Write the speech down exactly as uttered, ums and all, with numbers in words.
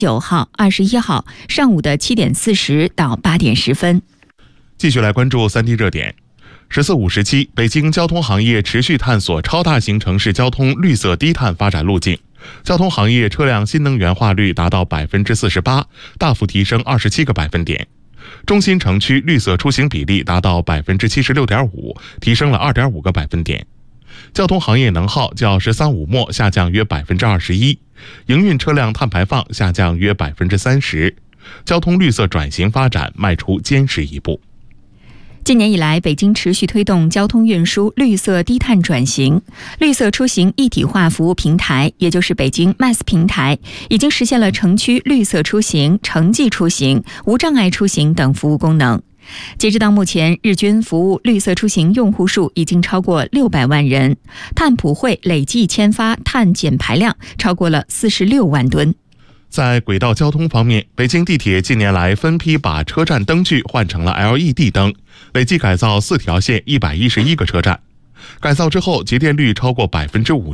九号、二十一号上午的七点四十到八点十分。 继续来关注三 D 热点。十四五时期，北京交通行业持续探索超大型城市交通绿色低碳发展路径。交通行业车辆新能源化率达到百分之四十八，大幅提升二十七个百分点。中心城区绿色出行比例达到百分之七十六点五，提升了二点五个百分点。交通行业能耗较“十三五”末下降约百分之二十一，营运车辆碳排放下降约百分之三十，交通绿色转型发展迈出坚实一步。 今年以来，北京持续推动交通运输绿色低碳转型。绿色出行一体化服务平台，也就是北京 M A S 平台，已经实现了城区绿色出行、城际出行、无障碍出行等服务功能。截止到目前，日均服务绿色出行用户数已经超过六百万人，碳普惠累计签发碳减排量超过了四十六万吨。 在轨道交通方面，北京地铁近年来分批把车站灯具换成了 L E D 灯，累计改造四条线一百一十一个车站。改造之后，节电率超过百分之五十。